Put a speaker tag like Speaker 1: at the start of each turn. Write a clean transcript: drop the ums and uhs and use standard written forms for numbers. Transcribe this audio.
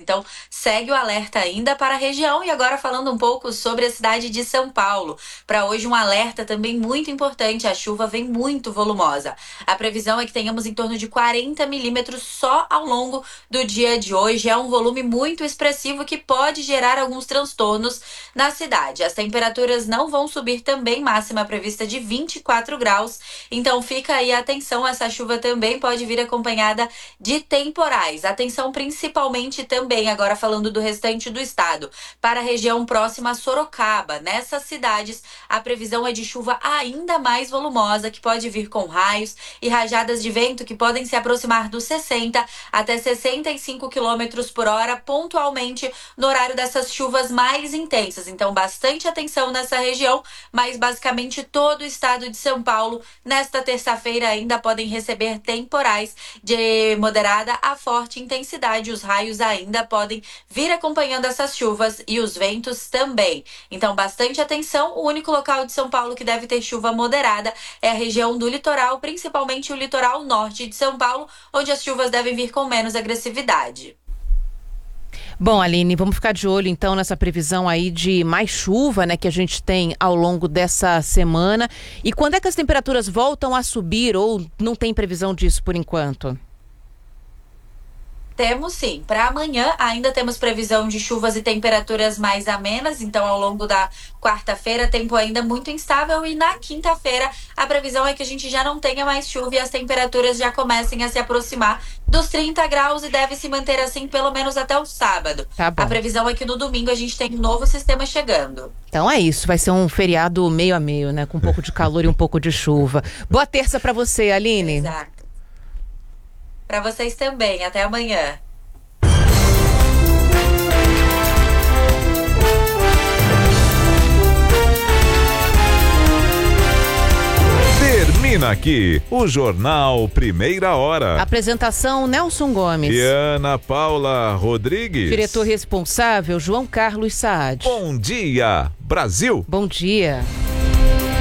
Speaker 1: Então, segue o alerta ainda para a região. E agora falando um pouco sobre a cidade de São Paulo. Para hoje, um alerta também muito importante. A chuva vem muito volumosa. A previsão é que tenhamos em torno de 40 milímetros só ao longo do dia de hoje. É um volume muito expressivo que pode gerar alguns transtornos na cidade. As temperaturas não vão subir também, máxima prevista de 24 graus. Então fica aí a atenção, essa chuva também pode vir acompanhada de temporais. Atenção principalmente também, agora falando do restante do estado, para a região próxima a Sorocaba. Nessas cidades, a previsão é de chuva ainda mais volumosa, que pode vir com raios e rajadas de vento que podem se aproximar dos 60 até 65 quilômetros por hora, pontualmente no horário dessas chuvas mais intensas. Então, bastante atenção nessa região, mas basicamente todo o estado de São Paulo, nesta terça-feira, ainda podem receber temporais de moderada a forte intensidade. Os raios ainda podem vir acompanhando essas chuvas e os ventos também. Então, bastante atenção. O único local de São Paulo que deve ter chuva moderada é a região do litoral, principalmente o litoral norte de São Paulo, onde as chuvas devem vir com menos agressividade.
Speaker 2: Bom, Aline, vamos ficar de olho então nessa previsão aí de mais chuva, né, que a gente tem ao longo dessa semana. E quando é que as temperaturas voltam a subir ou não tem previsão disso por enquanto?
Speaker 1: Temos sim. Para amanhã ainda temos previsão de chuvas e temperaturas mais amenas. Então, ao longo da quarta-feira, tempo ainda muito instável. E na quinta-feira, a previsão é que a gente já não tenha mais chuva e as temperaturas já comecem a se aproximar dos 30 graus e deve se manter assim pelo menos até o sábado.
Speaker 2: Tá bom.
Speaker 1: A previsão é que no domingo a gente tem um novo sistema chegando.
Speaker 2: Então é isso, vai ser um feriado meio a meio, né? Com um pouco de calor e um pouco de chuva. Boa terça para você, Aline.
Speaker 1: Exato. Para vocês também. Até amanhã.
Speaker 3: Termina aqui o Jornal Primeira Hora.
Speaker 2: Apresentação Nelson Gomes.
Speaker 3: E Ana Paula Rodrigues.
Speaker 2: Diretor responsável João Carlos Saad.
Speaker 3: Bom dia, Brasil.
Speaker 2: Bom dia.